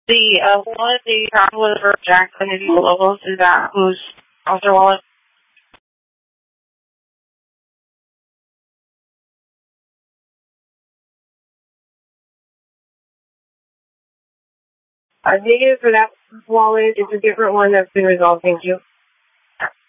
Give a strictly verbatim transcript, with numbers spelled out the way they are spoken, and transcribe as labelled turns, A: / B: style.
A: The uh, wallet the traveler for Jackson is locals, is that who's also wallet? I think for that wallet, it's a different one that's been resolved. Thank you.